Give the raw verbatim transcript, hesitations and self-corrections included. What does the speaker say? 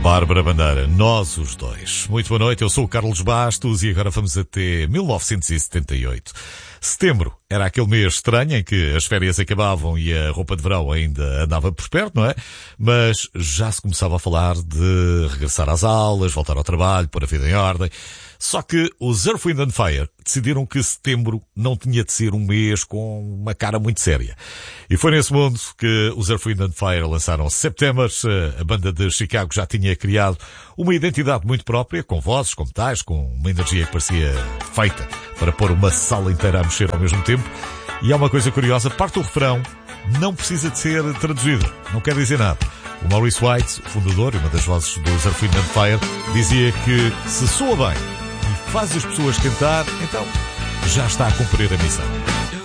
Bárbara Bandeira, nós os dois. Muito boa noite, eu sou o Carlos Bastos e agora vamos até mil novecentos e setenta e oito. Setembro era aquele mês estranho em que as férias acabavam e a roupa de verão ainda andava por perto, não é? Mas já se começava a falar de regressar às aulas, voltar ao trabalho, pôr a vida em ordem. Só que os Earth, Wind and Fire decidiram que setembro não tinha de ser um mês com uma cara muito séria. E foi nesse mundo que os Earth, Wind and Fire lançaram September. A banda de Chicago já tinha criado uma identidade muito própria, com vozes, com metais, com uma energia que parecia feita para pôr uma sala inteira a mexer ao mesmo tempo. E há uma coisa curiosa, parte do refrão não precisa de ser traduzido, não quer dizer nada. O Maurice White, o fundador e uma das vozes dos Earth, Wind and Fire, dizia que se soa bem e faz as pessoas cantar, então já está a cumprir a missão.